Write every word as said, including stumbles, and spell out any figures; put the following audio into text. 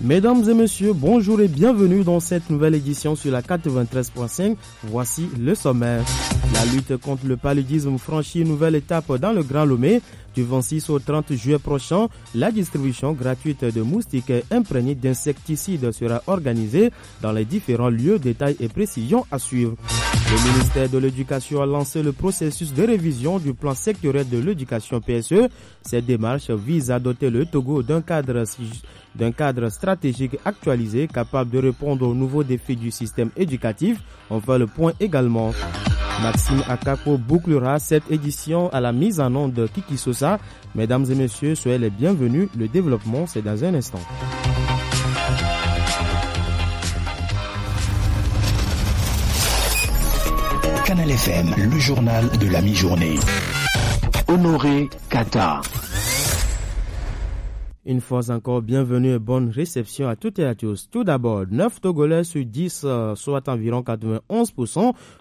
Mesdames et messieurs, bonjour et bienvenue dans cette nouvelle édition sur la quatre-vingt-treize point cinq. Voici le sommaire. La lutte contre le paludisme franchit une nouvelle étape dans le Grand Lomé. Du vingt-six au trente juillet prochain, la distribution gratuite de moustiques imprégnés d'insecticides sera organisée dans les différents lieux. Détails et précisions à suivre. Le ministère de l'Éducation a lancé le processus de révision du plan sectoriel de l'éducation P S E. Cette démarche vise à doter le Togo d'un cadre, d'un cadre stratégique actualisé capable de répondre aux nouveaux défis du système éducatif. On fait le point également. Maxime Akako bouclera cette édition à la mise en onde de Kiki Sosa. Mesdames et messieurs, soyez les bienvenus. Le développement, c'est dans un instant. Canal F M, le journal de la mi-journée. Honoré Kata. Une fois encore, bienvenue et bonne réception à toutes et à tous. Tout d'abord, neuf Togolais sur dix, euh, soit environ quatre-vingt-onze pour cent,